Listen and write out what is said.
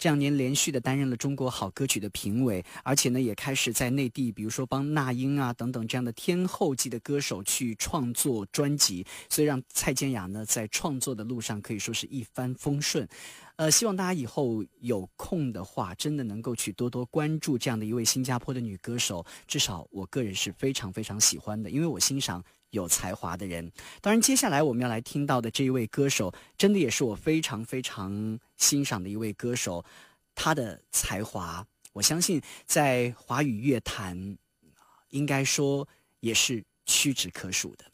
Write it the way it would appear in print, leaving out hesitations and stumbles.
这2年连续的担任了中国好歌曲的评委，而且呢也开始在内地比如说帮那英啊等等这样的天后级的歌手去创作专辑，所以让蔡健雅呢在创作的路上可以说是一帆风顺。希望大家以后有空的话真的能够去多多关注这样的一位新加坡的女歌手，至少我个人是非常非常喜欢的，因为我欣赏有才华的人。当然接下来我们要来听到的这一位歌手真的也是我非常非常欣赏的一位歌手，他的才华我相信在华语乐坛应该说也是屈指可数的。